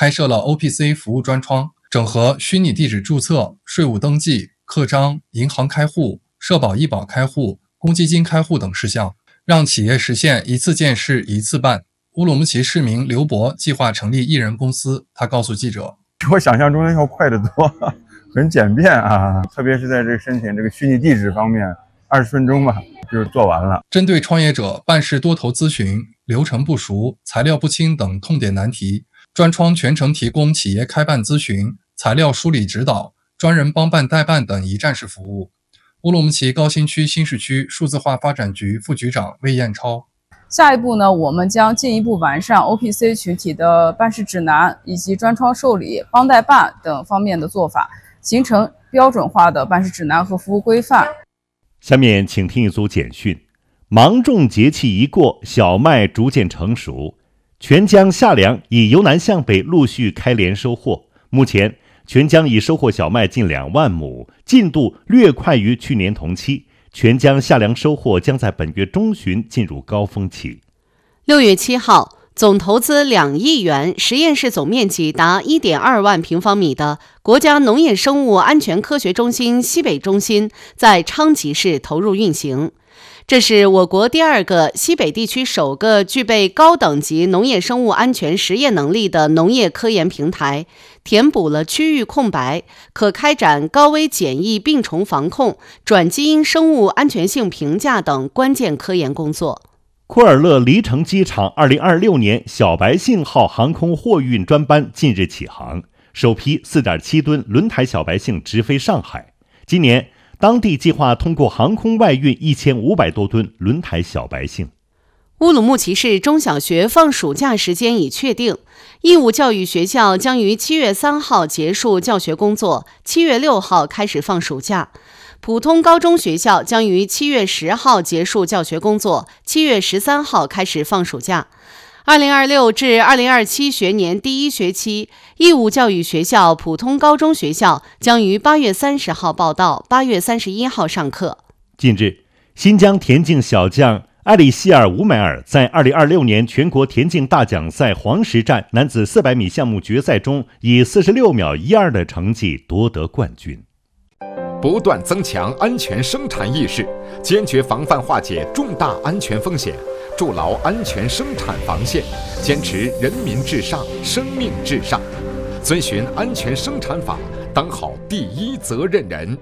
开设了 OPC 服务专窗，整合虚拟地址注册、税务登记、刻章、银行开户、社保医保开户、公积金开户等事项，让企业实现一次见事一次办。乌鲁木齐市民刘博计划成立一人公司，他告诉记者： 比我想象中的要快得多，很简便啊，特别是在这个申请这个虚拟地址方面，20分钟吧就做完了。 针对创业者办事多头咨询、流程不熟、材料不清等痛点难题，专窗全程提供企业开办咨询、材料梳理指导、专人帮办代办等一站式服务。乌鲁木齐高新区新市区数字化发展局副局长魏彦超： 下一步呢，我们将进一步完善 OPC 群体的办事指南以及专窗受理、帮代办等方面的做法，形成标准化的办事指南和服务规范。 下面请听一组简讯。芒种节气一过，小麦逐渐成熟，全江夏粮已由南向北陆续开镰收获。目前全江已收获小麦近2万亩，进度略快于去年同期。全江夏粮收获将在本月中旬进入高峰期。 6月7号，总投资2亿元、实验室总面积达1.2万平方米的国家农业生物安全科学中心西北中心在昌吉市投入运行。这是我国第2个、西北地区首个具备高等级农业生物安全实验能力的农业科研平台，填补了区域空白，可开展高危检疫病虫防控、转基因生物安全性评价等关键科研工作。 库尔勒黎城机场2026年小白信号航空货运专班近日起航，首批4.7吨轮台小白信直飞上海。今年当地计划通过航空外运1500多吨轮台小白杏。 乌鲁木齐市中小学放暑假时间已确定，义务教育学校将于7月3号结束教学工作，7月6号开始放暑假。普通高中学校将于7月10号结束教学工作，7月13号开始放暑假。2026至2027学年第1学期，义务教育学校、普通高中学校将于8月30号报到，8月31号上课。 近日，新疆田径小将埃里希尔·伍迈尔在2026年全国田径大奖赛黄石站男子400米项目决赛中，以46秒12的成绩夺得冠军。 不断增强安全生产意识，坚决防范化解重大安全风险，筑牢安全生产防线，坚持人民至上、生命至上，遵循安全生产法，当好第一责任人。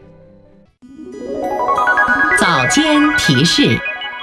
早间提示。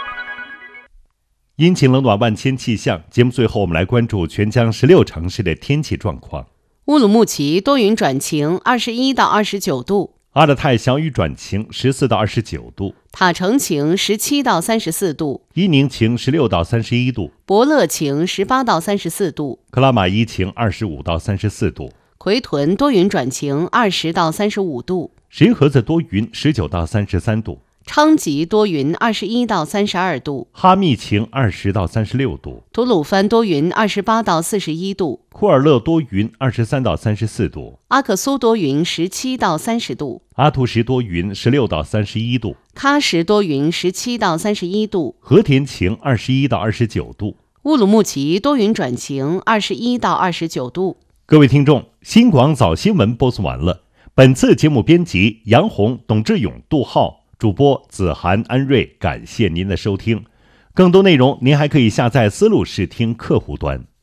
阴晴冷暖万千气象，节目最后我们来关注全江16城市的天气状况。 乌鲁木齐多云转晴，21到29度； 阿勒泰小雨转晴，14到29度； 塔城晴，17到34度； 伊宁晴，16到31度； 博乐晴，18到34度； 克拉玛依晴，25到34度； 奎屯多云转晴，20到35度； 石河子多云，19到33度； 昌吉多云，21到32度； 哈密晴，20到36度； 吐鲁番多云，28到41度； 库尔勒多云，23到34度； 阿克苏多云，17到30度； 阿图什多云，16到31度； 喀什多云，17到31度； 和田晴，21到29度； 乌鲁木齐多云转晴，21到29度。 各位听众，新广早新闻播送完了。本次节目编辑杨红、董志勇、杜浩，主播子涵、安瑞，感谢您的收听。更多内容您还可以下载思路视听客户端。